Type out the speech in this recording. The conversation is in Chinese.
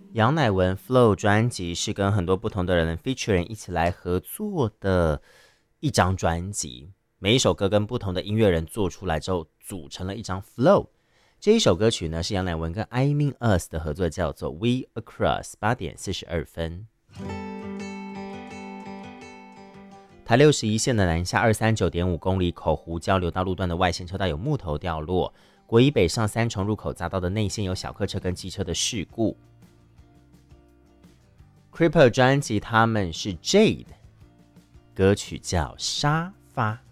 杨乃文 Flow 专辑是跟很多不同的人 featuring 一起来合作的一张专辑，每一首歌跟不同的音乐人做出来之后，组成了一张 Flow。这一首歌曲呢是杨乃文跟 I Mean Us 的合作，叫做 We Across。8:42。台61线的南下239.5公里口湖交流道路段的外线车道有木头掉落，国一北上3重入口匝道的内线有小客车跟机车的事故。Creeper 专辑他们是 Jade， 歌曲叫沙发。